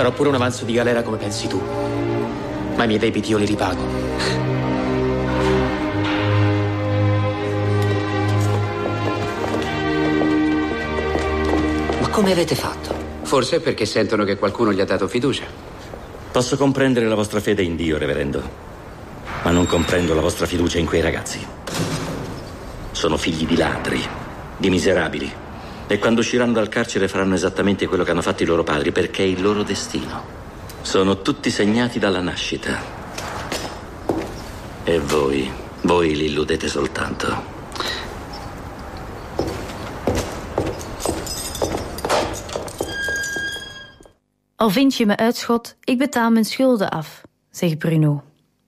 Sarò pure un avanzo di galera come pensi tu. Ma i miei debiti io li ripago. Ma come avete fatto? Forse perché sentono che qualcuno gli ha dato fiducia. Posso comprendere la vostra fede in Dio, reverendo, ma non comprendo la vostra fiducia in quei ragazzi. Sono figli di ladri, di miserabili, e quando usciranno dal carcere faranno esattamente quello che hanno fatto i loro padri, perché è il loro destino. Sono tutti segnati dalla nascita. E voi li illudete soltanto. Al vind je me uitschot, ik betaal mijn schulden af, zegt Bruno.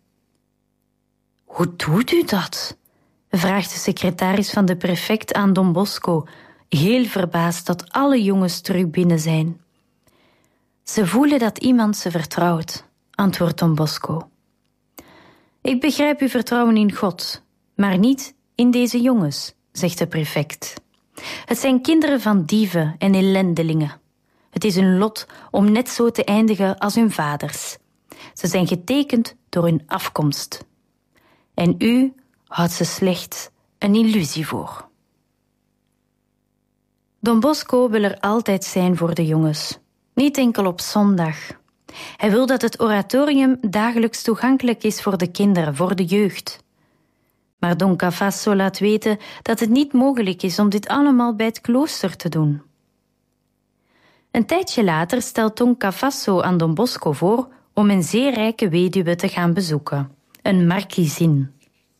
Hoe doet u dat? Vraagt de secretaris van de prefect aan Don Bosco, heel verbaasd dat alle jongens terug binnen zijn. Ze voelen dat iemand ze vertrouwt, antwoordt Don Bosco. Ik begrijp uw vertrouwen in God, maar niet in deze jongens, zegt de prefect. Het zijn kinderen van dieven en ellendelingen. Het is hun lot om net zo te eindigen als hun vaders. Ze zijn getekend door hun afkomst. En u houdt ze slechts een illusie voor. Don Bosco wil er altijd zijn voor de jongens. Niet enkel op zondag. Hij wil dat het oratorium dagelijks toegankelijk is voor de kinderen, voor de jeugd. Maar Don Cavasso laat weten dat het niet mogelijk is om dit allemaal bij het klooster te doen. Een tijdje later stelt Don Cavasso aan Don Bosco voor om een zeer rijke weduwe te gaan bezoeken, een markiezin.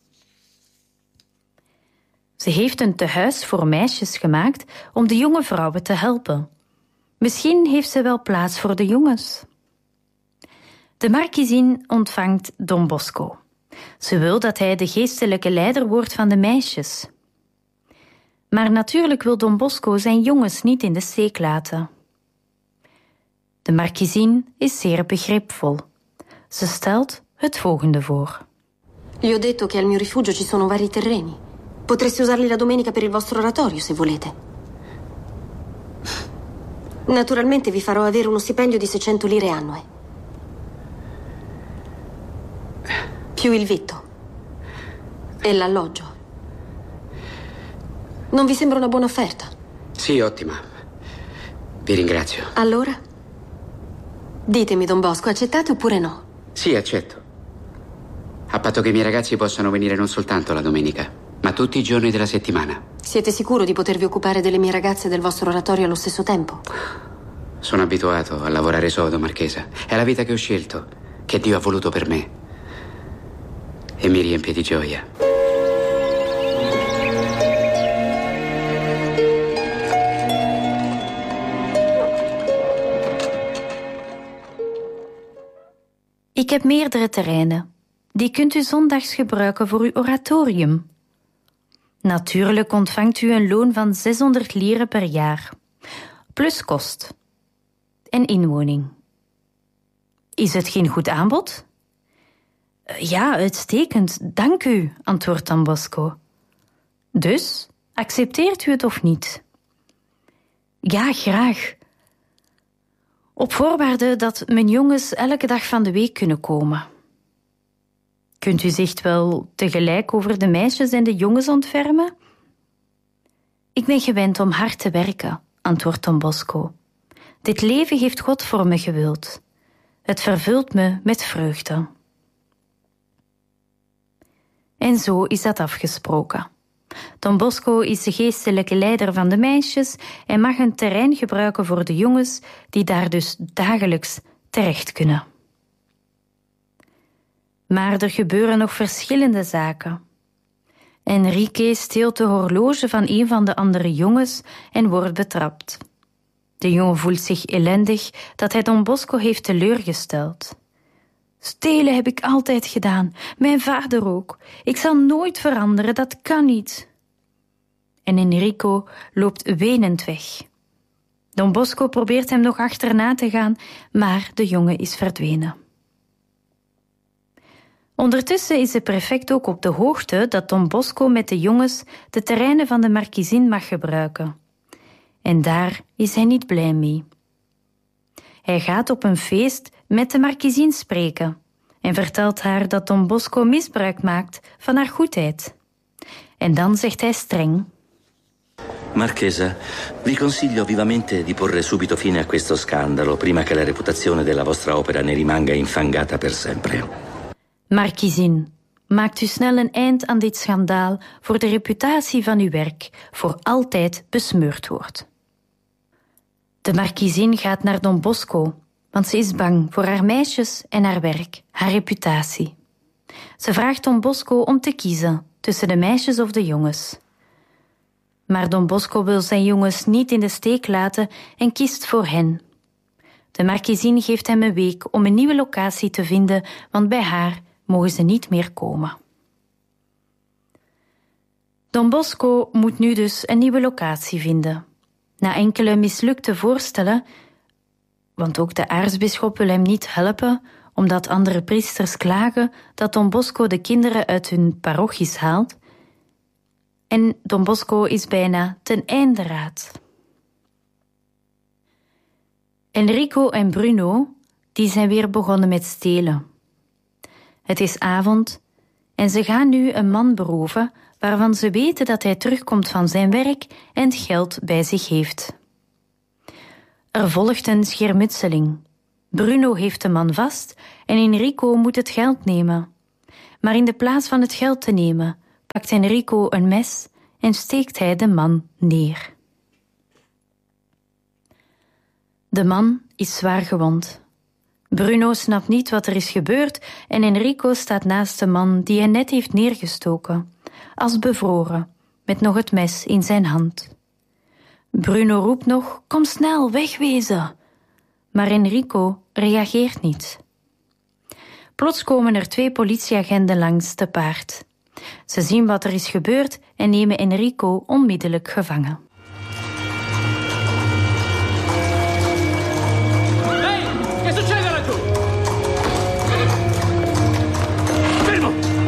Ze heeft een tehuis voor meisjes gemaakt om de jonge vrouwen te helpen. Misschien heeft ze wel plaats voor de jongens. De markiezin ontvangt Don Bosco. Ze wil dat hij de geestelijke leider wordt van de meisjes. Maar natuurlijk wil Don Bosco zijn jongens niet in de steek laten. De markiezin is zeer begripvol. Ze stelt het volgende voor. Gli ho detto che al mio rifugio ci sono vari terreni. Potreste usarli la domenica per il vostro oratorio, se volete. Naturalmente vi farò avere uno stipendio di 600 lire annue. Più il vitto. E l'alloggio. Non vi sembra una buona offerta? Sì, ottima. Vi ringrazio. Allora? Ditemi, Don Bosco, accettate oppure no? Sì, accetto. A patto che i miei ragazzi possano venire non soltanto la domenica, ma tutti i giorni della settimana. Siete sicuro di potervi occupare delle mie ragazze e del vostro oratorio allo stesso tempo? Sono abituato a lavorare sodo, Marchesa. È la vita che ho scelto, che Dio ha voluto per me. E mi riempie di gioia. Ik heb meerdere terreinen. Die kunt u zondags gebruiken voor uw oratorium. Natuurlijk ontvangt u een loon van 600 lire per jaar. Plus kost. En inwoning. Is het geen goed aanbod? Ja, uitstekend, dank u, antwoordt Don Bosco. Dus, accepteert u het of niet? Ja, graag. Op voorwaarde dat mijn jongens elke dag van de week kunnen komen. Kunt u zich wel tegelijk over de meisjes en de jongens ontfermen? Ik ben gewend om hard te werken, antwoordt Don Bosco. Dit leven heeft God voor me gewild. Het vervult me met vreugde. En zo is dat afgesproken. Don Bosco is de geestelijke leider van de meisjes en mag een terrein gebruiken voor de jongens die daar dus dagelijks terecht kunnen. Maar er gebeuren nog verschillende zaken. Enrique steelt de horloge van een van de andere jongens en wordt betrapt. De jongen voelt zich ellendig dat hij Don Bosco heeft teleurgesteld. Stelen heb ik altijd gedaan, mijn vader ook. Ik zal nooit veranderen, dat kan niet. En Enrico loopt wenend weg. Don Bosco probeert hem nog achterna te gaan, maar de jongen is verdwenen. Ondertussen is de prefect ook op de hoogte dat Don Bosco met de jongens de terreinen van de markiezin mag gebruiken. En daar is hij niet blij mee. Hij gaat op een feest met de markiezin spreken en vertelt haar dat Don Bosco misbruik maakt van haar goedheid. En dan zegt hij streng: Marchesa, vi consiglio vivamente di porre subito fine a questo scandalo prima che la reputazione della vostra opera ne rimanga infangata per sempre. Markiezin, maakt u snel een eind aan dit schandaal voor de reputatie van uw werk voor altijd besmeurd wordt. De markiezin gaat naar Don Bosco, want ze is bang voor haar meisjes en haar werk, haar reputatie. Ze vraagt Don Bosco om te kiezen tussen de meisjes of de jongens. Maar Don Bosco wil zijn jongens niet in de steek laten en kiest voor hen. De markiezin geeft hem een week om een nieuwe locatie te vinden, want bij haar mogen ze niet meer komen. Don Bosco moet nu dus een nieuwe locatie vinden. Na enkele mislukte voorstellen, want ook de aartsbisschop wil hem niet helpen, omdat andere priesters klagen dat Don Bosco de kinderen uit hun parochies haalt, en Don Bosco is bijna ten einde raad. Enrico en Bruno, die zijn weer begonnen met stelen. Het is avond en ze gaan nu een man beroven waarvan ze weten dat hij terugkomt van zijn werk en het geld bij zich heeft. Er volgt een schermutseling. Bruno heeft de man vast en Enrico moet het geld nemen. Maar in de plaats van het geld te nemen, pakt Enrico een mes en steekt hij de man neer. De man is zwaar gewond. Bruno snapt niet wat er is gebeurd en Enrico staat naast de man die hij net heeft neergestoken, als bevroren, met nog het mes in zijn hand. Bruno roept nog: kom snel, wegwezen! Maar Enrico reageert niet. Plots komen er 2 politieagenten langs te paard. Ze zien wat er is gebeurd en nemen Enrico onmiddellijk gevangen. Ehi, che succede laggiù? Fermo!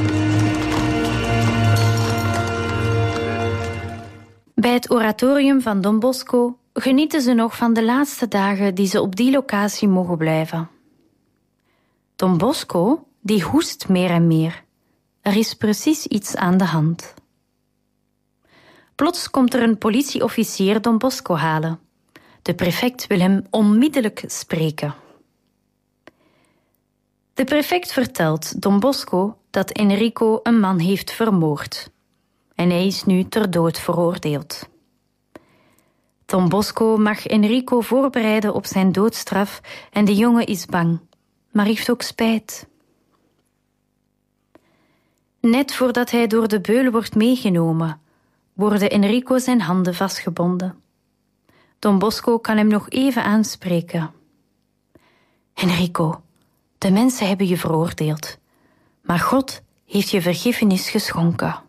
Bij het oratorium van Don Bosco genieten ze nog van de laatste dagen die ze op die locatie mogen blijven. Don Bosco, die hoest meer en meer. Er is precies iets aan de hand. Plots komt er een politieofficier Don Bosco halen. De prefect wil hem onmiddellijk spreken. De prefect vertelt Don Bosco dat Enrico een man heeft vermoord. En hij is nu ter dood veroordeeld. Don Bosco mag Enrico voorbereiden op zijn doodstraf en de jongen is bang, maar heeft ook spijt. Net voordat hij door de beul wordt meegenomen, worden Enrico zijn handen vastgebonden. Don Bosco kan hem nog even aanspreken. Enrico, de mensen hebben je veroordeeld, maar God heeft je vergiffenis geschonken.